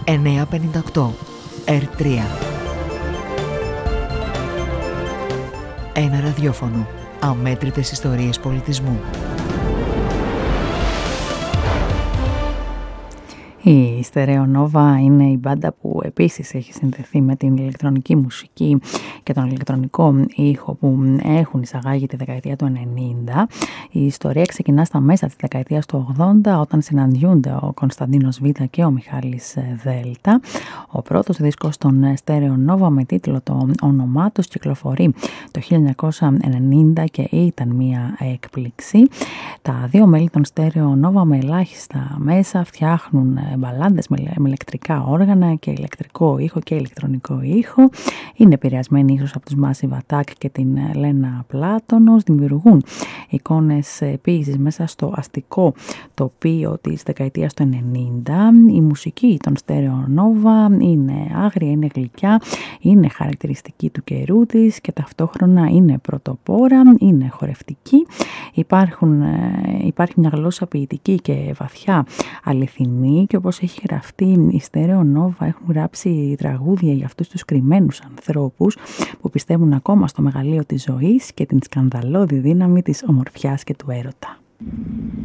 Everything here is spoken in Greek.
958 R3. Ένα ραδιόφωνο. Αμέτρητες ιστορίες πολιτισμού. Η Στερεονόβα είναι η μπάντα που επίσης έχει συνδεθεί με την ηλεκτρονική μουσική και τον ηλεκτρονικό ήχο που έχουν εισαγάγει τη δεκαετία του 90. Η ιστορία ξεκινά στα μέσα της δεκαετίας του 80 όταν συναντιούνται ο Κωνσταντίνος Β και ο Μιχάλης Δ. Ο πρώτος δίσκος των Στερεονόβα με τίτλο το όνομά τους κυκλοφορεί το 1990 και ήταν μια έκπληξη. Τα δύο μέλη των Στερεονόβα με ελάχιστα μέσα φτιάχνουν μπαλάντες με ηλεκτρικά όργανα και ηλεκτρικό ήχο και ηλεκτρονικό ήχο. Είναι επηρεασμένοι ίσως από τους Massive Attack και την Λένα Πλάτωνος. Δημιουργούν εικόνες ποίησης μέσα στο αστικό τοπίο της δεκαετίας του 90. Η μουσική των Στερεονόβα είναι άγρια, είναι γλυκιά, είναι χαρακτηριστική του καιρού της και ταυτόχρονα είναι πρωτοπόρα, είναι χορευτική. Υπάρχει μια γλώσσα ποιητική και βαθιά αληθινή και όπως έχει γραφτεί η Στερεονόβα έχουν γράψει τραγούδια για αυτούς τους κρυμμένους ανθρώπους που πιστεύουν ακόμα στο μεγαλείο της ζωής και την σκανδαλώδη δύναμη της ομορφιάς και του έρωτα.